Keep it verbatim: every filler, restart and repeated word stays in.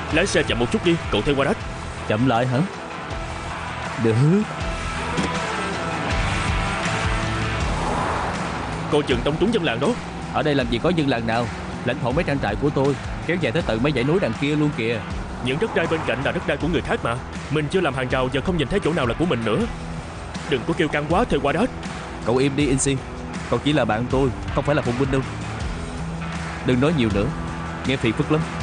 Lái xe chậm một chút đi, cậu theo qua đó. Chậm lại hả? Được. Coi chừng tông trúng dân làng đó. Ở đây làm gì có dân làng nào. Lãnh thổ mấy trang trại của tôi kéo dài tới tận mấy dãy núi đằng kia luôn kìa. Những đất đai bên cạnh là đất đai của người khác mà. Mình chưa làm hàng rào và không nhìn thấy chỗ nào là của mình nữa. Đừng có kêu căng quá theo qua đó. Cậu im đi Insi. Cậu chỉ là bạn tôi, không phải là phụ huynh đâu. Đừng nói nhiều nữa, nghe phiền phức lắm.